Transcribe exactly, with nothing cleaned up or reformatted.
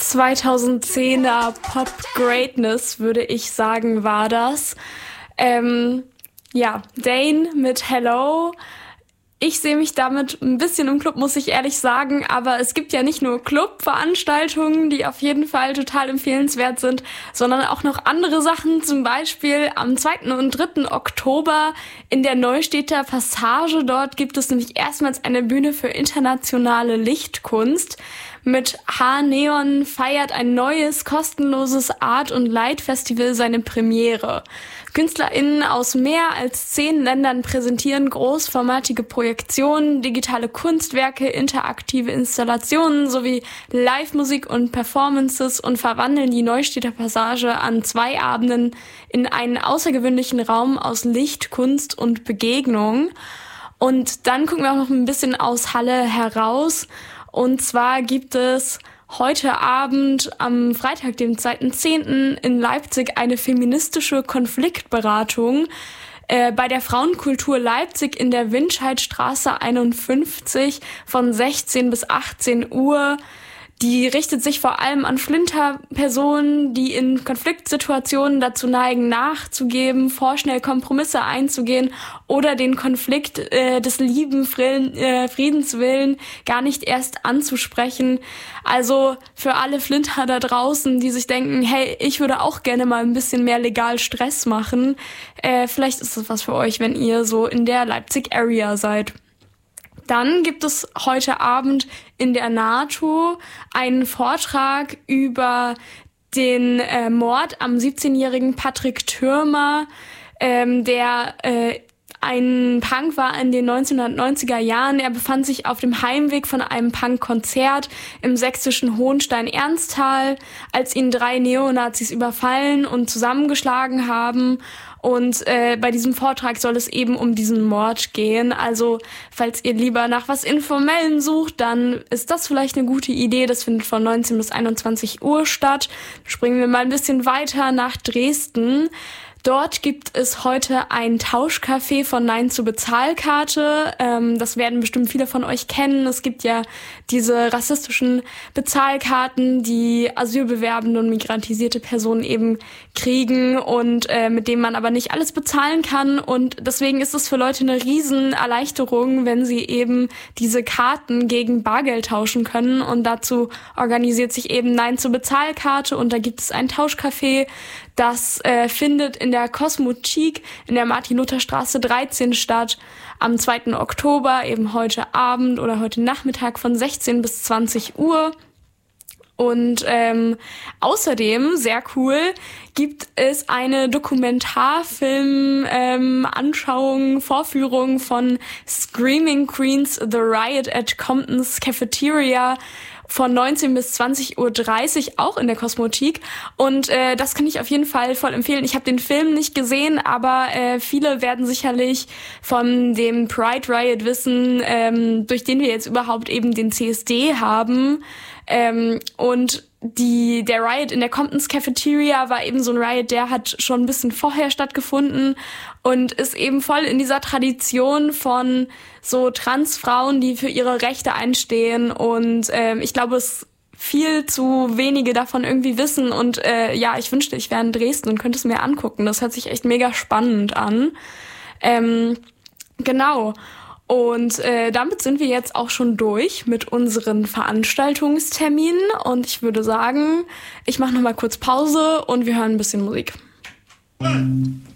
zweitausendzehner Pop Greatness, würde ich sagen, war das. Ähm, ja, Dane mit Hello. Ich sehe mich damit ein bisschen im Club, muss ich ehrlich sagen, aber es gibt ja nicht nur Clubveranstaltungen, die auf jeden Fall total empfehlenswert sind, sondern auch noch andere Sachen, zum Beispiel am zweiten und dritten Oktober in der Neustädter Passage. Dort gibt es nämlich erstmals eine Bühne für internationale Lichtkunst. Mit H-Neon feiert ein neues, kostenloses Art- und Light-Festival seine Premiere. KünstlerInnen aus mehr als zehn Ländern präsentieren großformatige Projektionen, digitale Kunstwerke, interaktive Installationen sowie Live-Musik und Performances und verwandeln die Neustädter Passage an zwei Abenden in einen außergewöhnlichen Raum aus Licht, Kunst und Begegnung. Und dann gucken wir auch noch ein bisschen aus Halle heraus. Und zwar gibt es heute Abend am Freitag, dem zweiten zehnten in Leipzig eine feministische Konfliktberatung äh, bei der Frauenkultur Leipzig in der Windscheidstraße einundfünfzig von sechzehn bis achtzehn Uhr. Die richtet sich vor allem an Flinterpersonen, die in Konfliktsituationen dazu neigen, nachzugeben, vorschnell Kompromisse einzugehen oder den Konflikt äh, des lieben Frieden, äh, Friedens willen gar nicht erst anzusprechen. Also für alle Flinter da draußen, die sich denken, hey, ich würde auch gerne mal ein bisschen mehr legal Stress machen. Äh, vielleicht ist das was für euch, wenn ihr so in der Leipzig-Area seid. Dann gibt es heute Abend in der NATO einen Vortrag über den äh, Mord am siebzehnjährigen Patrick Türmer, ähm, der äh, ein Punk war in den neunzehnhundertneunziger Jahren. Er befand sich auf dem Heimweg von einem Punk-Konzert im sächsischen Hohenstein-Ernsthal, als ihn drei Neonazis überfallen und zusammengeschlagen haben. Und äh, bei diesem Vortrag soll es eben um diesen Mord gehen. Also falls ihr lieber nach was Informellen sucht, dann ist das vielleicht eine gute Idee. Das findet von neunzehn bis einundzwanzig Uhr statt. Springen wir mal ein bisschen weiter nach Dresden. Dort gibt es heute ein Tauschcafé von Nein zur Bezahlkarte. Ähm, das werden bestimmt viele von euch kennen. Es gibt ja diese rassistischen Bezahlkarten, die asylbewerbende und migrantisierte Personen eben kriegen und äh, mit denen man aber nicht alles bezahlen kann. Und deswegen ist es für Leute eine Riesenerleichterung, wenn sie eben diese Karten gegen Bargeld tauschen können. Und dazu organisiert sich eben Nein zur Bezahlkarte und da gibt es ein Tauschcafé. Das äh, findet in der Kosmotik in der Martin-Luther-Straße dreizehn statt am zweiten Oktober, eben heute Abend oder heute Nachmittag von sechzehn bis zwanzig Uhr. Und ähm, außerdem, sehr cool, gibt es eine Dokumentarfilm-Anschauung, ähm, Vorführung von Screaming Queens, The Riot at Compton's Cafeteria von neunzehn bis zwanzig Uhr dreißig, auch in der Kosmotik. Und äh, das kann ich auf jeden Fall voll empfehlen. Ich habe den Film nicht gesehen, aber äh, viele werden sicherlich von dem Pride Riot wissen, ähm, durch den wir jetzt überhaupt eben den C S D haben. Ähm, und die der Riot in der Compton's Cafeteria war eben so ein Riot, der hat schon ein bisschen vorher stattgefunden und ist eben voll in dieser Tradition von so Transfrauen, die für ihre Rechte einstehen. Und ähm, ich glaube, es viel zu wenige davon irgendwie wissen. Und äh, ja, ich wünschte, ich wäre in Dresden und könnte es mir angucken. Das hört sich echt mega spannend an. Ähm, genau. Und äh, damit sind wir jetzt auch schon durch mit unseren Veranstaltungsterminen. Und ich würde sagen, ich mache noch mal kurz Pause und wir hören ein bisschen Musik. One,